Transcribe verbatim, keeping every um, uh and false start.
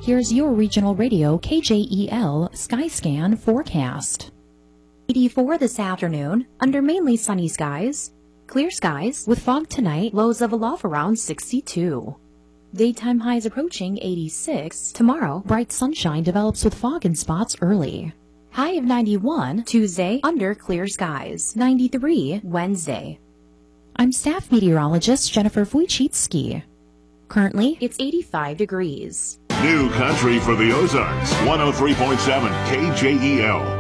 Here's your regional radio K J E L Skyscan forecast. eighty-four this afternoon, under mainly sunny skies. Clear skies with fog tonight, lows of a low around sixty-two. Daytime highs approaching eighty-six. Tomorrow, bright sunshine develops with fog in spots early. High of ninety-one, Tuesday, under clear skies. ninety-three, Wednesday. I'm staff meteorologist Jennifer Wojcicki. Currently, it's eighty-five degrees. New country for the Ozarks, one oh three point seven K J E L.